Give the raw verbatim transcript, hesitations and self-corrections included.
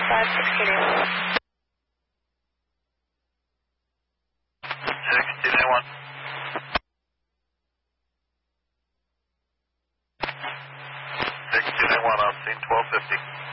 five six two nine. six two nine one. six two nine one, I've seen twelve fifty.